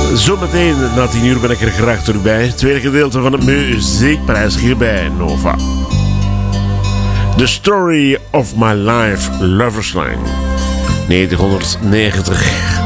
Zometeen na 10 uur ben ik er graag terug bij. Het tweede gedeelte van het muziekprijs hier bij Nova. The Story of My Life, Lover's Lane. 1990.